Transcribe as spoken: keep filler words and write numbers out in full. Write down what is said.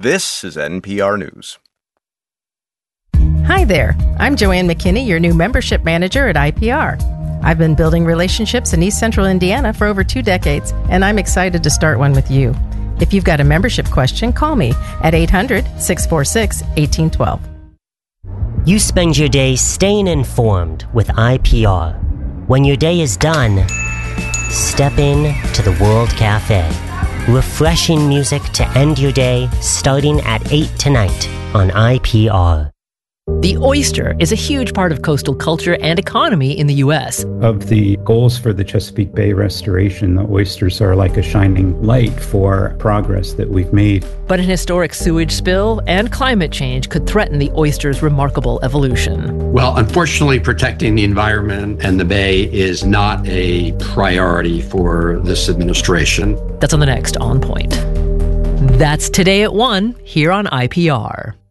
This is N P R News. Hi there. I'm Joanne McKinney, your new membership manager at I P R. I've been building relationships in East Central Indiana for over two decades, and I'm excited to start one with you. If you've got a membership question, call me at eight hundred, six four six, one eight one two. You spend your day staying informed with I P R. When your day is done, step in to the World Cafe. Refreshing music to end your day starting at eight tonight on I P R. The oyster is a huge part of coastal culture and economy in the U S. Of the goals for the Chesapeake Bay restoration, the oysters are like a shining light for progress that we've made. But an historic sewage spill and climate change could threaten the oyster's remarkable evolution. Well, unfortunately, protecting the environment and the bay is not a priority for this administration. That's on the next On Point. That's Today at one here on I P R.